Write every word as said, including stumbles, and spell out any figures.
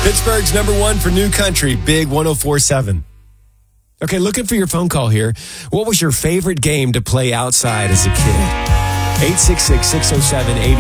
Pittsburgh's number one for new country, Big one oh four point seven. Okay, looking for your phone call here. What was your favorite game to play outside as a kid? eight six six, six oh seven, eight